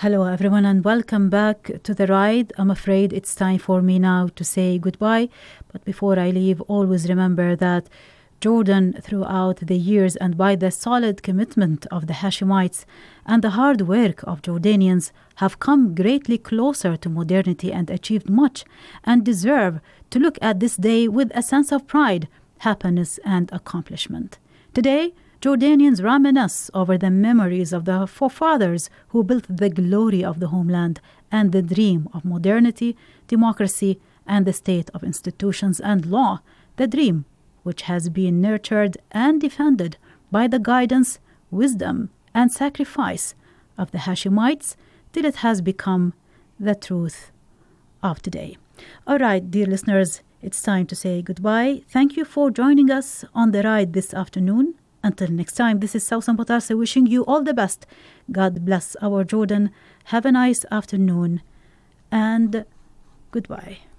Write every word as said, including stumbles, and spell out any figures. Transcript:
Hello everyone and welcome back to the ride. I'm afraid it's time for me now to say goodbye. But before I leave, always remember that Jordan, throughout the years and by the solid commitment of the Hashemites and the hard work of Jordanians, have come greatly closer to modernity and achieved much, and deserve to look at this day with a sense of pride, happiness and accomplishment. Today, Jordanians reminisce over the memories of the forefathers who built the glory of the homeland and the dream of modernity, democracy, and the state of institutions and law, the dream which has been nurtured and defended by the guidance, wisdom, and sacrifice of the Hashemites till it has become the truth of today. All right, dear listeners, it's time to say goodbye. Thank you for joining us on the ride this afternoon. Until next time, this is Sausan Potarse wishing you all the best. God bless our Jordan. Have a nice afternoon and goodbye.